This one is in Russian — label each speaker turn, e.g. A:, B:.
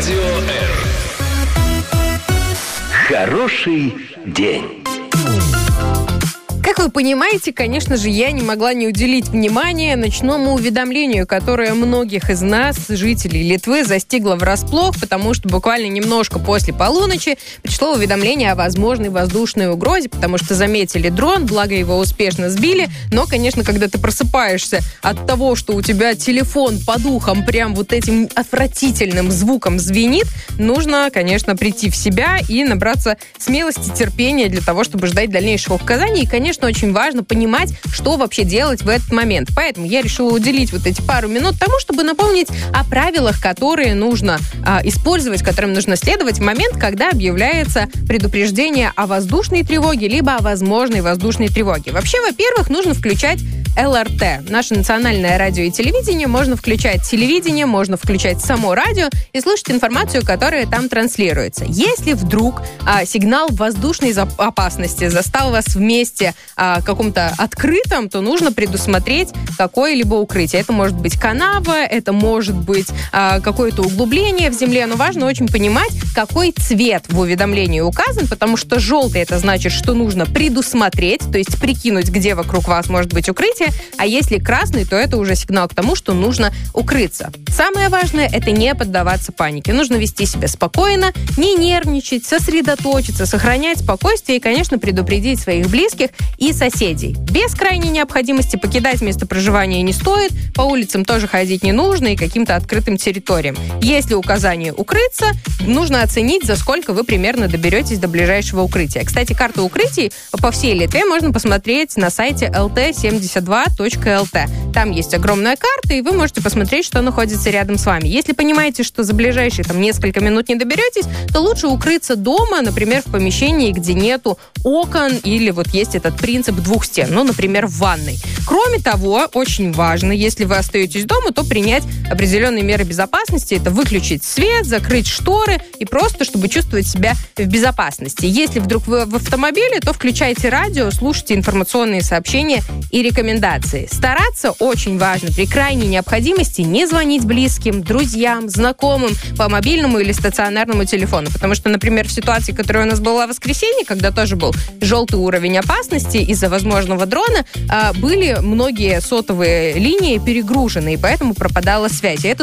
A: Радио R. Хороший день.
B: Как вы понимаете, конечно же, я не могла не уделить внимания ночному уведомлению, которое многих из нас, жителей Литвы, застигло врасплох, потому что буквально немножко после полуночи пришло уведомление о возможной воздушной угрозе, потому что заметили дрон, благо его успешно сбили. Но, конечно, когда ты просыпаешься от того, что у тебя телефон под ухом прям вот этим отвратительным звуком звенит, нужно, конечно, прийти в себя и набраться смелости, терпения для того, чтобы ждать дальнейших указаний. И, конечно, очень важно понимать, что вообще делать в этот момент. Поэтому я решила уделить вот эти пару минут тому, чтобы напомнить о правилах, которые нужно использовать, которым нужно следовать в момент, когда объявляется предупреждение о воздушной тревоге, либо о возможной воздушной тревоге. Вообще, во-первых, нужно включать ЛРТ. Наше национальное радио и телевидение. Можно включать телевидение, можно включать само радио и слушать информацию, которая там транслируется. Если вдруг сигнал воздушной опасности застал вас в месте каком-то открытом, то нужно предусмотреть какое-либо укрытие. Это может быть канава, это может быть какое-то углубление в земле, но важно очень понимать, какой цвет в уведомлении указан, потому что желтый — это значит, что нужно предусмотреть, то есть прикинуть, где вокруг вас может быть укрытие, а если красный, то это уже сигнал к тому, что нужно укрыться. Самое важное — это не поддаваться панике. Нужно вести себя спокойно, не нервничать, сосредоточиться, сохранять спокойствие и, конечно, предупредить своих близких и соседей. Без крайней необходимости покидать место проживания не стоит, по улицам тоже ходить не нужно и каким-то открытым территориям. Если указание укрыться, нужно оценить, за сколько вы примерно доберетесь до ближайшего укрытия. Кстати, карту укрытий по всей Литве можно посмотреть на сайте lt72.lt. Там есть огромная карта, и вы можете посмотреть, что находится рядом с вами. Если понимаете, что за ближайшие несколько минут не доберетесь, то лучше укрыться дома, например, в помещении, где нету окон, или вот есть этот принцип двух стен, например, в ванной. Кроме того, очень важно, если вы остаетесь дома, то принять определенные меры безопасности. Это выключить свет, закрыть шторы и просто, чтобы чувствовать себя в безопасности. Если вдруг вы в автомобиле, то включайте радио, слушайте информационные сообщения и рекомендации. Стараться очень важно при крайней необходимости не звонить близким, друзьям, знакомым по мобильному или стационарному телефону. Потому что, например, в ситуации, которая у нас была в воскресенье, когда тоже был желтый уровень опасности из-за возможного дрона, были многие сотовые линии перегружены, и поэтому пропадала связь. И это